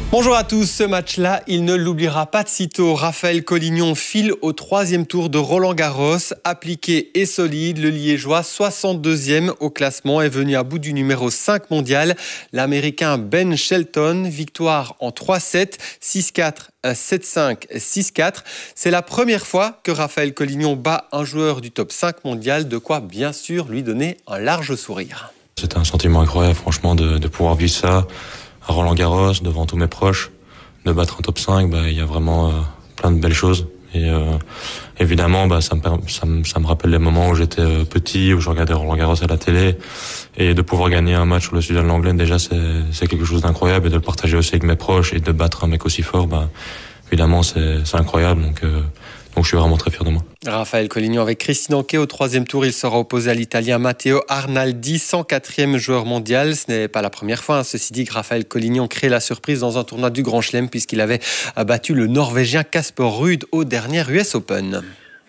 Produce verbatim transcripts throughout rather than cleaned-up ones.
Bonjour à tous, ce match-là, il ne l'oubliera pas de sitôt. Raphaël Collignon file au troisième tour de Roland-Garros. Appliqué et solide, le Liégeois, soixante-deuxième au classement, est venu à bout du numéro cinq mondial. L'Américain Ben Shelton, victoire en trois sept, six quatre, sept cinq, six quatre. C'est la première fois que Raphaël Collignon bat un joueur du top cinq mondial, de quoi bien sûr lui donner un large sourire. C'était un sentiment incroyable, franchement, de, de pouvoir vivre ça à Roland-Garros, devant tous mes proches, de battre un top cinq, bah, il y a vraiment euh, plein de belles choses. Et euh, évidemment, bah, ça, me, ça, me, ça me rappelle les moments où j'étais euh, petit, où je regardais Roland-Garros à la télé. Et de pouvoir gagner un match sur le Suzanne Lenglen, déjà, c'est, c'est quelque chose d'incroyable. Et de le partager aussi avec mes proches et de battre un mec aussi fort, bah, évidemment, c'est, c'est incroyable. Donc, euh, donc, je suis vraiment très fier de moi. Raphaël Collignon avec Christine Anquet au troisième tour. Il sera opposé à l'Italien Matteo Arnaldi, cent quatrième joueur mondial. Ce n'est pas la première fois, hein. Ceci dit, que Raphaël Collignon crée la surprise dans un tournoi du Grand Chelem puisqu'il avait battu le Norvégien Casper Ruud au dernier U S Open.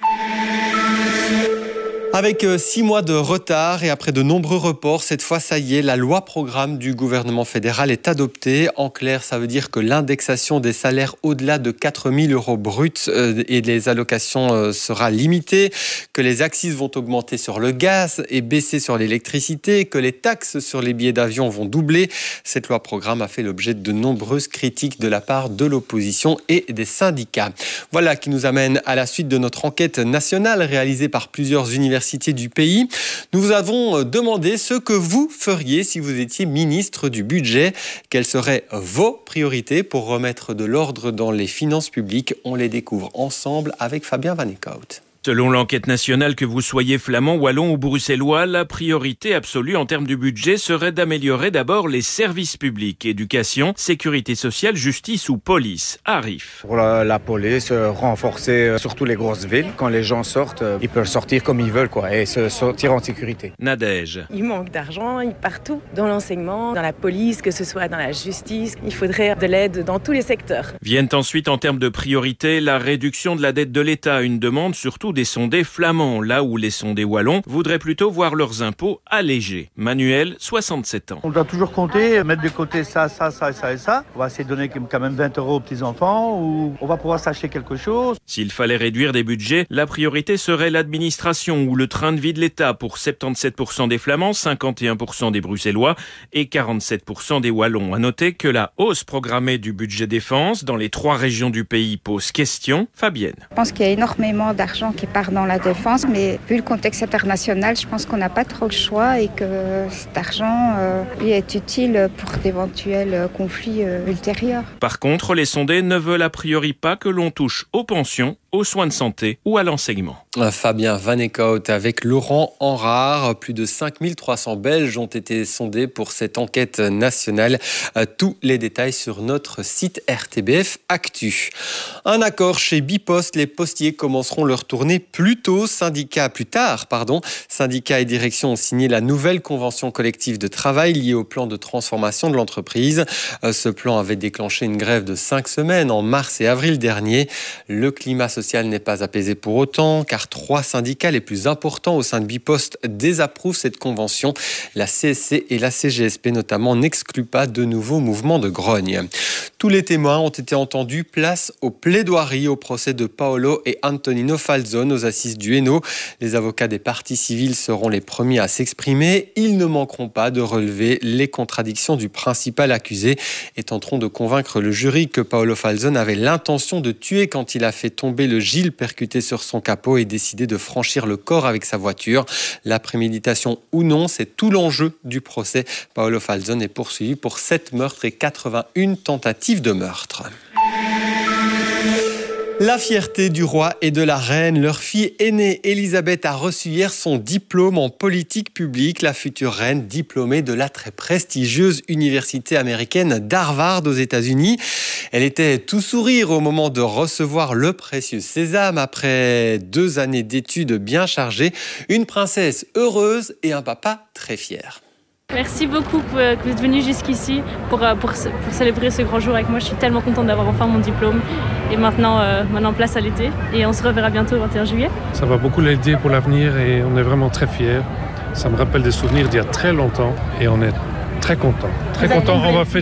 Avec six mois de retard et après de nombreux reports, cette fois, ça y est, la loi programme du gouvernement fédéral est adoptée. En clair, ça veut dire que l'indexation des salaires au-delà de quatre mille euros bruts et les allocations sera limitée, que les accises vont augmenter sur le gaz et baisser sur l'électricité, que les taxes sur les billets d'avion vont doubler. Cette loi programme a fait l'objet de nombreuses critiques de la part de l'opposition et des syndicats. Voilà qui nous amène à la suite de notre enquête nationale réalisée par plusieurs universités du pays. Nous vous avons demandé ce que vous feriez si vous étiez ministre du budget. Quelles seraient vos priorités pour remettre de l'ordre dans les finances publiques? On les découvre ensemble avec Fabien Van Eekhout. Selon l'enquête nationale, que vous soyez flamand, wallon ou bruxellois, la priorité absolue en termes de budget serait d'améliorer d'abord les services publics, éducation, sécurité sociale, justice ou police. Arif. Pour la, la police, euh, renforcer euh, surtout les grosses villes. Quand les gens sortent, euh, ils peuvent sortir comme ils veulent, quoi, et se sortir en sécurité. Nadège. Il manque d'argent partout, dans l'enseignement, dans la police, que ce soit dans la justice. Il faudrait de l'aide dans tous les secteurs. Viennent ensuite en termes de priorité la réduction de la dette de l'État, une demande surtout des sondés flamands, là où les sondés wallons voudraient plutôt voir leurs impôts allégés. Manuel, soixante-sept ans. On doit toujours compter, mettre de côté ça, ça, ça, ça et ça. On va essayer de donner quand même vingt euros aux petits-enfants ou on va pouvoir s'acheter quelque chose. S'il fallait réduire des budgets, la priorité serait l'administration ou le train de vie de l'État pour soixante-dix-sept pour cent des Flamands, cinquante et un pour cent des Bruxellois et quarante-sept pour cent des Wallons. À noter que la hausse programmée du budget défense dans les trois régions du pays pose question. Fabienne. Je pense qu'il y a énormément d'argent qui part dans la défense, mais vu le contexte international, je pense qu'on n'a pas trop le choix et que cet argent euh, lui est utile pour d'éventuels conflits euh, ultérieurs. Par contre, les sondés ne veulent a priori pas que l'on touche aux pensions, aux soins de santé ou à l'enseignement. Fabien Van Eekhout avec Laurent Henrard. Plus de cinq mille trois cents Belges ont été sondés pour cette enquête nationale. Tous les détails sur notre site R T B F Actu. Un accord chez Bipost. Les postiers commenceront leur tournée plus tôt. Syndicats, plus tard, pardon. Syndicats et direction ont signé la nouvelle convention collective de travail liée au plan de transformation de l'entreprise. Ce plan avait déclenché une grève de cinq semaines en mars et avril dernier. Le climat social n'est pas apaisé pour autant, car trois syndicats les plus importants au sein de Bipost désapprouvent cette convention. La C S C et la C G S P notamment n'excluent pas de nouveaux mouvements de grogne. Tous les témoins ont été entendus. Place aux plaidoiries au procès de Paolo et Antonino Falzone aux assises du Hainaut. Les avocats des parties civiles seront les premiers à s'exprimer. Ils ne manqueront pas de relever les contradictions du principal accusé et tenteront de convaincre le jury que Paolo Falzone avait l'intention de tuer quand il a fait tomber le Gilles percuté sur son capot et décidé de franchir le corps avec sa voiture. La préméditation ou non, c'est tout l'enjeu du procès. Paolo Falzone est poursuivi pour sept meurtres et quatre-vingt-une tentatives de meurtre. La fierté du roi et de la reine. Leur fille aînée, Elisabeth, a reçu hier son diplôme en politique publique. La future reine, diplômée de la très prestigieuse université américaine d'Harvard aux États-Unis. Elle était tout sourire au moment de recevoir le précieux sésame. Après deux années d'études bien chargées, une princesse heureuse et un papa très fier. Merci beaucoup que vous êtes venu jusqu'ici pour, pour, pour célébrer ce grand jour avec moi. Je suis tellement contente d'avoir enfin mon diplôme. Et maintenant, euh, maintenant place à l'été. Et on se reverra bientôt le vingt et un juillet. Ça va beaucoup l'aider pour l'avenir et on est vraiment très fiers. Ça me rappelle des souvenirs d'il y a très longtemps et on est très contents. Très contents. On va fêter